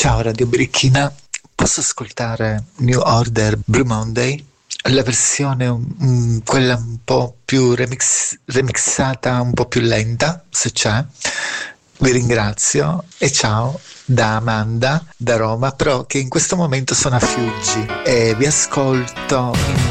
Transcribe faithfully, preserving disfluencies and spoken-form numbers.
Ciao Radio Birichina, posso ascoltare New Order Blue Monday? La versione, um, quella un po' più remix, remixata, un po' più lenta, se c'è. Vi ringrazio e ciao da Amanda, da Roma, però che in questo momento sono a Fiuggi e vi ascolto in